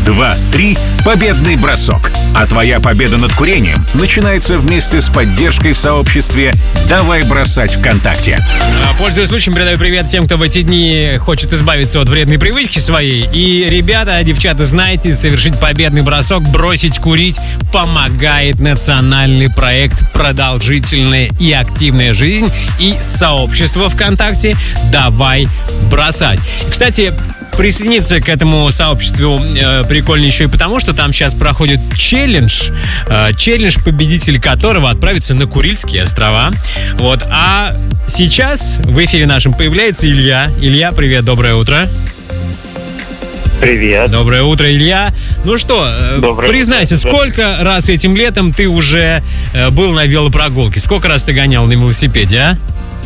2, 3 – победный бросок. А твоя победа над курением начинается вместе с поддержкой в сообществе «Давай бросать ВКонтакте». Пользуясь случаем, передаю привет всем, кто в эти дни хочет избавиться от вредной привычки своей. И, ребята, девчата, знаете, совершить победный бросок, бросить курить помогает национальный проект «Продолжительная и активная жизнь» и сообщество ВКонтакте «Давай бросать». Кстати, присоединиться к этому сообществу прикольно еще и потому, что там сейчас проходит челлендж, победитель которого отправится на Курильские острова. Вот. А сейчас в эфире нашем появляется Илья. Илья, привет, доброе утро. Привет. Доброе утро, Илья. Ну что, признайся, сколько раз этим летом ты уже был на велопрогулке? Сколько раз ты гонял на велосипеде, а?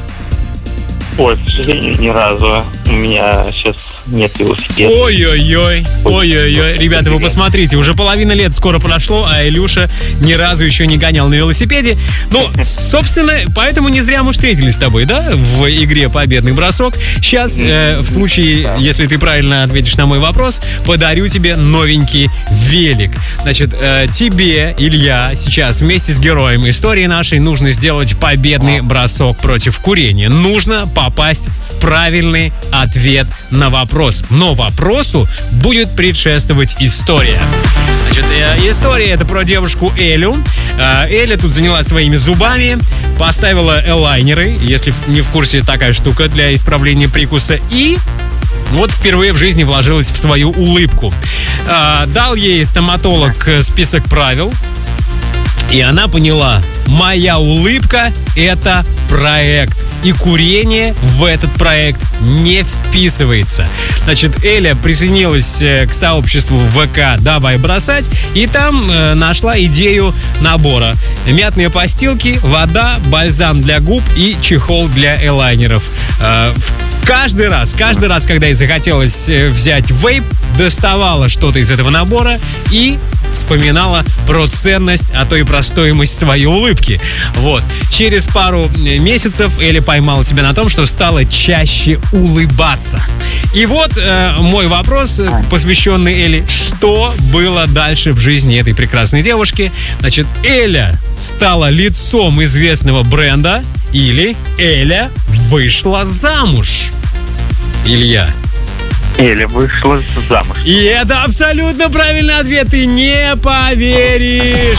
Ой, к сожалению, ни разу. У меня сейчас нет велосипеда. Ой-ой-ой. Ребята, вы посмотрите, уже половина лет скоро прошло, а Илюша ни разу еще не гонял на велосипеде. Ну, собственно, поэтому не зря мы встретились с тобой, да, в игре «Победный бросок». Сейчас, в случае, если ты правильно ответишь на мой вопрос, подарю тебе новенький велик. Значит, тебе, Илья, сейчас вместе с героем истории нашей нужно сделать победный бросок против курения. Нужно попасть в правильный ответ на вопрос. Но вопросу будет предшествовать история. Значит, история это про девушку Элю. Эля тут занялась своими зубами, поставила элайнеры, если не в курсе, такая штука для исправления прикуса, и вот впервые в жизни вложилась в свою улыбку. Дал ей стоматолог список правил, и она поняла: моя улыбка — это проект, и курение в этот проект не вписывается. Значит, Эля присоединилась к сообществу ВК «Давай бросать», и там нашла идею набора: мятные постилки, вода, бальзам для губ и чехол для элайнеров. Каждый раз, когда ей захотелось взять вейп, доставала что-то из этого набора и вспоминала про ценность, а то и про стоимость своей улыбки. Вот. Через пару месяцев Эля поймала себя на том, что стала чаще улыбаться. И вот мой вопрос, посвященный Эле: что было дальше в жизни этой прекрасной девушки? Значит, Эля стала лицом известного бренда или Эля вышла замуж? Илья. Эля вышла замуж. И это абсолютно правильный ответ, ты не поверишь.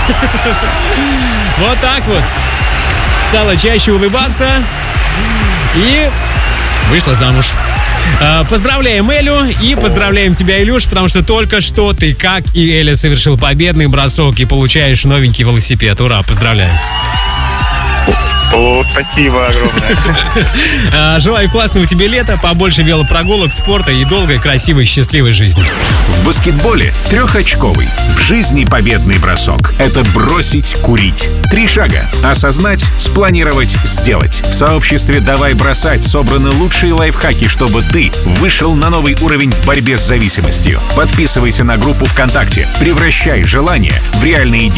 Вот так вот. Стала чаще улыбаться и вышла замуж. Поздравляем Элю и поздравляем тебя, Илюш, потому что только что ты, как и Эля, совершил победный бросок и получаешь новенький велосипед. Ура, поздравляю. О, спасибо огромное. Желаю классного тебе лета, побольше велопрогулок, спорта и долгой, красивой, счастливой жизни. В баскетболе трехочковый. В жизни победный бросок – это бросить курить. 3 шага. Осознать, спланировать, сделать. В сообществе «Давай бросать» собраны лучшие лайфхаки, чтобы ты вышел на новый уровень в борьбе с зависимостью. Подписывайся на группу ВКонтакте. Превращай желания в реальные идеи.